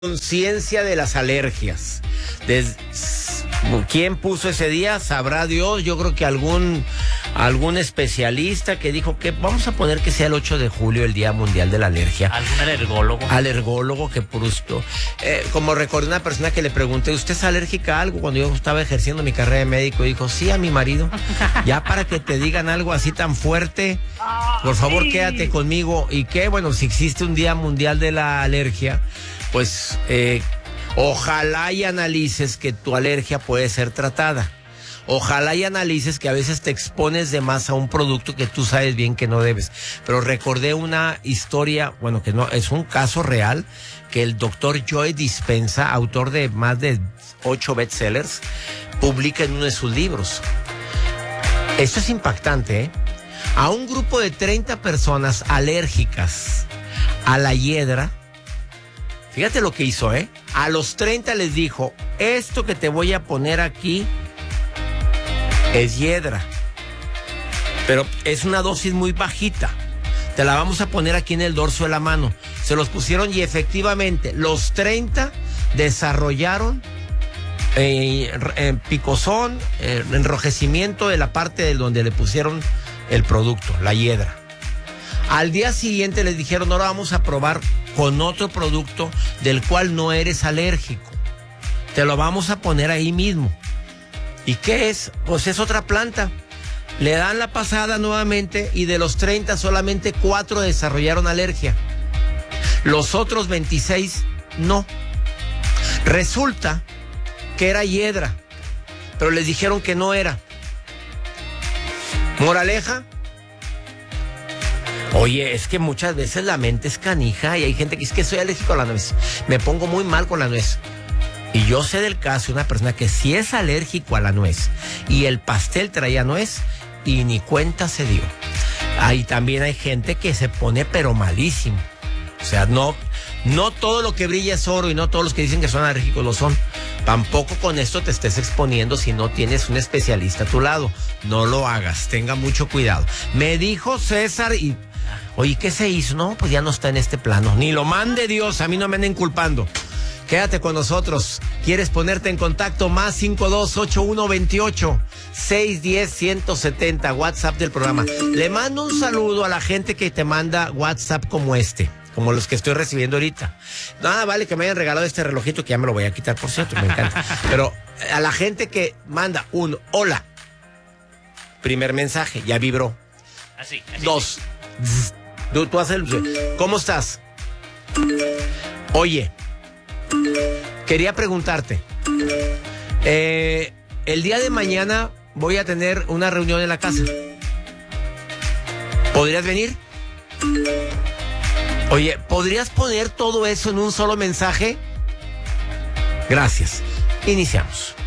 Conciencia de las alergias. ¿Quién puso ese día? Sabrá Dios. Yo creo que algún especialista que dijo que vamos a poner que sea el 8 de julio, el Día Mundial de la Alergia. ¿Algún alergólogo? Alergólogo que puso. Como recordé una persona que le pregunté, ¿usted es alérgica a algo? Cuando yo estaba ejerciendo mi carrera de médico, dijo, sí, a mi marido. Ya para que te digan algo así tan fuerte, por favor, quédate conmigo. Y que, bueno, si existe un Día Mundial de la Alergia, pues ojalá y analices que tu alergia puede ser tratada. Ojalá y analices que a veces te expones de más a un producto que tú sabes bien que no debes. Pero recordé una historia, bueno, que no, es un caso real, que el doctor Joe Dispenza, autor de más de 8 bestsellers, publica en uno de sus libros. Esto es impactante, ¿eh? A un grupo de 30 personas alérgicas a la hiedra, fíjate lo que hizo, ¿eh? A los 30 les dijo, esto que te voy a poner aquí es hiedra, pero es una dosis muy bajita. Te la vamos a poner aquí en el dorso de la mano. Se los pusieron y efectivamente los 30 desarrollaron picozón, enrojecimiento de la parte de donde le pusieron el producto, la hiedra. Al día siguiente les dijeron, ahora vamos a probar con otro producto del cual no eres alérgico. Te lo vamos a poner ahí mismo. ¿Y qué es? Pues es otra planta. Le dan la pasada nuevamente y de los 30 solamente 4 desarrollaron alergia. Los otros 26 no. Resulta que era hiedra, pero les dijeron que no era. Moraleja. Oye, es que muchas veces la mente es canija y hay gente que dice que soy alérgico a la nuez. Me pongo muy mal con la nuez. Y yo sé del caso de una persona que sí es alérgico a la nuez y el pastel traía nuez y ni cuenta se dio. Ahí también hay gente que se pone pero malísimo. O sea, no todo lo que brilla es oro y no todos los que dicen que son alérgicos lo son. Tampoco con esto te estés exponiendo si no tienes un especialista a tu lado. No lo hagas, tenga mucho cuidado. Me dijo César y... Oye, ¿qué se hizo? No, pues ya no está en este plano. Ni lo mande Dios, a mí no me anden culpando. Quédate con nosotros. ¿Quieres ponerte en contacto? Más 528128-610-170, WhatsApp del programa. Le mando un saludo a la gente que te manda WhatsApp como este, como los que estoy recibiendo ahorita. Nada, vale que me hayan regalado este relojito que ya me lo voy a quitar, por cierto, me encanta. Pero a la gente que manda un hola, primer mensaje, ya vibró. Así. 2. Tú haces el... ¿Cómo estás? Oye, quería preguntarte. El día de mañana voy a tener una reunión en la casa. ¿Podrías venir? Oye, ¿podrías poner todo eso en un solo mensaje? Gracias. Iniciamos.